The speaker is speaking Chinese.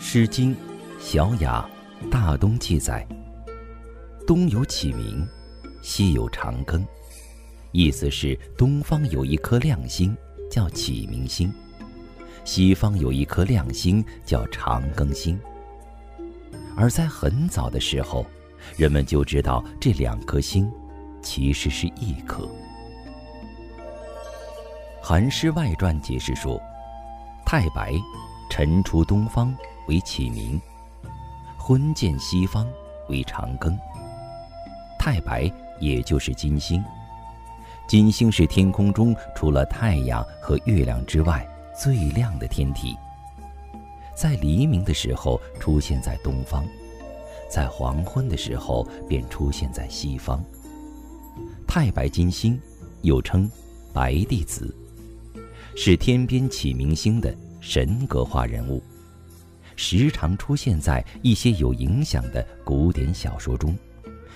诗经·小雅·大东记载：东有启明，西有长庚。意思是东方有一颗亮星叫启明星，西方有一颗亮星叫长庚星。而在很早的时候，人们就知道这两颗星其实是一颗。《韩诗外传》解释说，太白晨出东方为启明，昏见西方为长庚。太白也就是金星，金星是天空中除了太阳和月亮之外最亮的天体，在黎明的时候出现在东方，在黄昏的时候便出现在西方。太白金星又称白帝子，是天边启明星的神格化人物，时常出现在一些有影响的古典小说中。